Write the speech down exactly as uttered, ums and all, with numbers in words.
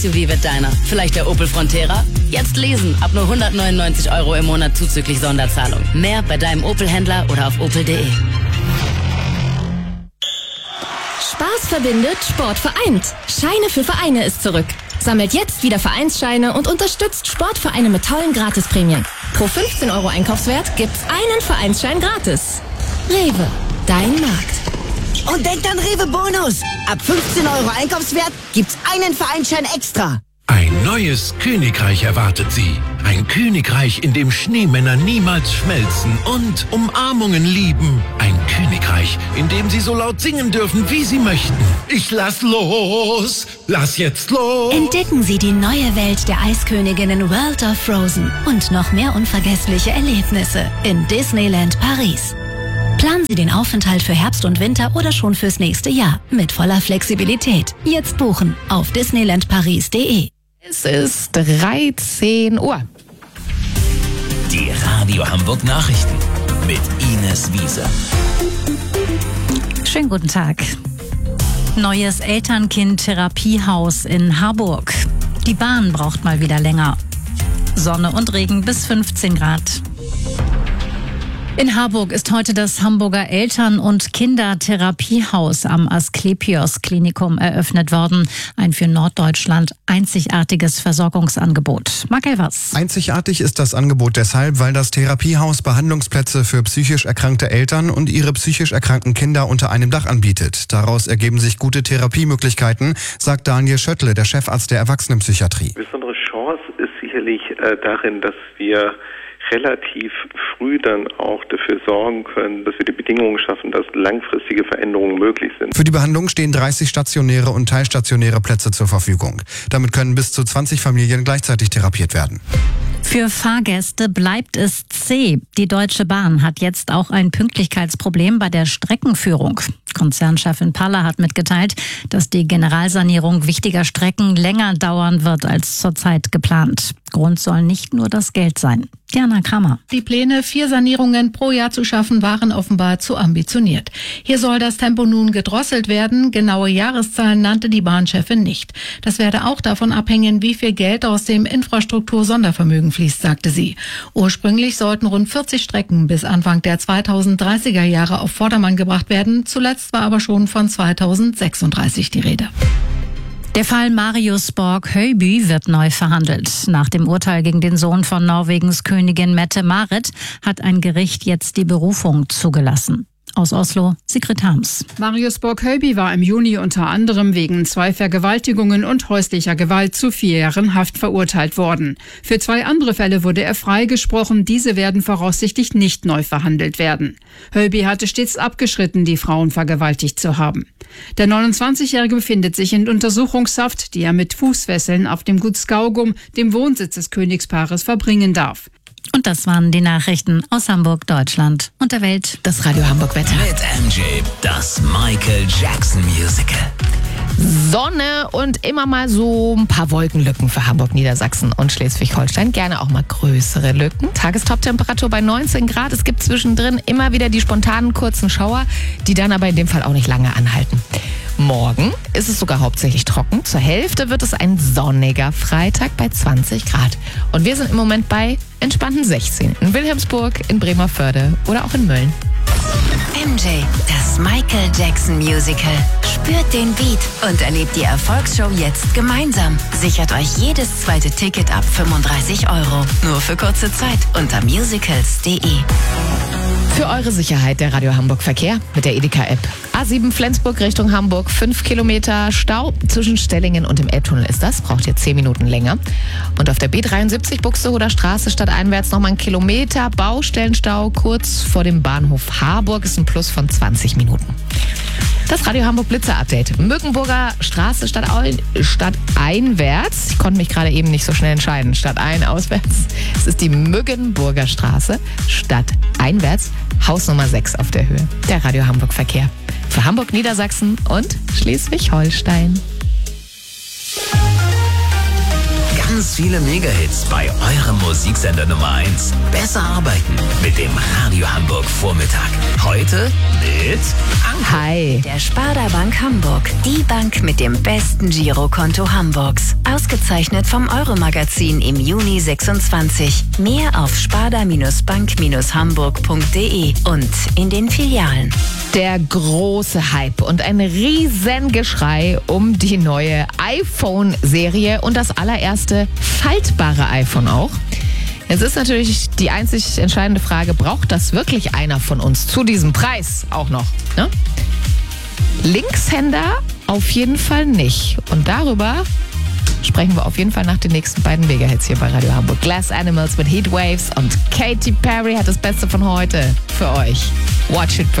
S U V wird deiner. Vielleicht der Opel Frontera? Jetzt lesen, ab nur hundertneunundneunzig Euro im Monat zuzüglich Sonderzahlung. Mehr bei deinem Opel-Händler oder auf opel punkt de. Spaß verbindet, Sport vereint. Scheine für Vereine ist zurück. Sammelt jetzt wieder Vereinsscheine und unterstützt Sportvereine mit tollen Gratisprämien. Pro fünfzehn Euro Einkaufswert gibt's einen Vereinsschein gratis. Rewe, dein Markt. Und denkt an Rewe Bonus. Ab fünfzehn Euro Einkaufswert gibt's einen Vereinsschein extra. Ein neues Königreich erwartet Sie. Ein Königreich, in dem Schneemänner niemals schmelzen und Umarmungen lieben. Ein Königreich, in dem Sie so laut singen dürfen, wie Sie möchten. Ich lass los, lass jetzt los. Entdecken Sie die neue Welt der Eisköniginnen World of Frozen und noch mehr unvergessliche Erlebnisse in Disneyland Paris. Planen Sie den Aufenthalt für Herbst und Winter oder schon fürs nächste Jahr mit voller Flexibilität. Jetzt buchen auf disneyland paris punkt de. Es ist dreizehn Uhr. Die Radio Hamburg Nachrichten mit Ines Wiese. Schönen guten Tag. Neues Elternkind-Therapiehaus in Harburg. Die Bahn braucht mal wieder länger. Sonne und Regen bis fünfzehn Grad. In Harburg ist heute das Hamburger Eltern- und Kindertherapiehaus am Asklepios-Klinikum eröffnet worden. Ein für Norddeutschland einzigartiges Versorgungsangebot. Marc Elvers. Einzigartig ist das Angebot deshalb, weil das Therapiehaus Behandlungsplätze für psychisch erkrankte Eltern und ihre psychisch erkrankten Kinder unter einem Dach anbietet. Daraus ergeben sich gute Therapiemöglichkeiten, sagt Daniel Schöttle, der Chefarzt der Erwachsenenpsychiatrie. Eine besondere Chance ist sicherlich äh, darin, dass wir relativ früh dann auch dafür sorgen können, dass wir die Bedingungen schaffen, dass langfristige Veränderungen möglich sind. Für die Behandlung stehen dreißig stationäre und teilstationäre Plätze zur Verfügung. Damit können bis zu zwanzig Familien gleichzeitig therapiert werden. Für Fahrgäste bleibt es zäh. Die Deutsche Bahn hat jetzt auch ein Pünktlichkeitsproblem bei der Streckenführung. Konzernchefin Paller hat mitgeteilt, dass die Generalsanierung wichtiger Strecken länger dauern wird als zurzeit geplant. Grund soll nicht nur das Geld sein. Diana Kramer. Die Pläne, vier Sanierungen pro Jahr zu schaffen, waren offenbar zu ambitioniert. Hier soll das Tempo nun gedrosselt werden. Genaue Jahreszahlen nannte die Bahnchefin nicht. Das werde auch davon abhängen, wie viel Geld aus dem Infrastruktur-Sondervermögen fließt, sagte sie. Ursprünglich sollten rund vierzig Strecken bis Anfang der zweitausenddreißiger Jahre auf Vordermann gebracht werden. Zuletzt war aber schon von zweitausendsechsunddreißig die Rede. Der Fall Marius Borg Høiby wird neu verhandelt. Nach dem Urteil gegen den Sohn von Norwegens Königin Mette-Marit hat ein Gericht jetzt die Berufung zugelassen. Aus Oslo, Sigrid Harms. Marius Borg Høiby war im Juni unter anderem wegen zwei Vergewaltigungen und häuslicher Gewalt zu vier Jahren Haft verurteilt worden. Für zwei andere Fälle wurde er freigesprochen. Diese werden voraussichtlich nicht neu verhandelt werden. Høiby hatte stets abgeschritten, die Frauen vergewaltigt zu haben. Der neunundzwanzigjährige befindet sich in Untersuchungshaft, die er mit Fußfesseln auf dem Gut Skaugum, dem Wohnsitz des Königspaares, verbringen darf. Und das waren die Nachrichten aus Hamburg, Deutschland und der Welt. Das Radio Hamburg Wetter. Mit M J, das Michael Jackson Musical. Sonne und immer mal so ein paar Wolkenlücken für Hamburg, Niedersachsen und Schleswig-Holstein. Gerne auch mal größere Lücken. Tagestoptemperatur bei neunzehn Grad. Es gibt zwischendrin immer wieder die spontanen kurzen Schauer, die dann aber in dem Fall auch nicht lange anhalten. Morgen ist es sogar hauptsächlich trocken. Zur Hälfte wird es ein sonniger Freitag bei zwanzig Grad. Und wir sind im Moment bei entspannten sechzehn. In Wilhelmsburg, in Bremervörde oder auch in Mölln. M J, das Michael Jackson Musical. Spürt den Beat und erlebt die Erfolgsshow jetzt gemeinsam. Sichert euch jedes zweite Ticket ab fünfunddreißig Euro. Nur für kurze Zeit unter musicals punkt de. Für eure Sicherheit der Radio Hamburg Verkehr mit der Edeka-App. A sieben Flensburg Richtung Hamburg, fünf Kilometer Stau zwischen Stellingen und dem Elbtunnel ist das. Braucht ihr zehn Minuten länger. Und auf der B dreiundsiebzig Buxtehuder Straße stadteinwärts nochmal ein Kilometer Baustellenstau kurz vor dem Bahnhof Harburg ist ein Plus von zwanzig Minuten. Das Radio Hamburg Blitzer-Update. Mückenburger Straße stadteinwärts. Ich konnte mich gerade eben nicht so schnell entscheiden. Stadtein, auswärts. Es ist die Mückenburger Straße stadteinwärts. Haus Nummer sechs auf der Höhe. Der Radio Hamburg Verkehr. Für Hamburg, Niedersachsen und Schleswig-Holstein. ganz viele Megahits bei eurem Musiksender Nummer eins. Besser arbeiten mit dem Radio Hamburg Vormittag. Heute mit Anke. Hi. Der Sparda Bank Hamburg. Die Bank mit dem besten Girokonto Hamburgs. Ausgezeichnet vom Euro-Magazin im Juni sechsundzwanzig. Mehr auf sparda-bank hamburg punkt de und in den Filialen. Der große Hype und ein Riesengeschrei um die neue iPhone-Serie und das allererste faltbare iPhone auch. Jetzt ist natürlich die einzig entscheidende Frage, braucht das wirklich einer von uns zu diesem Preis auch noch? Ne? Linkshänder auf jeden Fall nicht. Und darüber sprechen wir auf jeden Fall nach den nächsten beiden Mega-Hits hier bei Radio Hamburg. Glass Animals mit Heatwaves und Katy Perry hat das Beste von heute für euch. Watch it burn.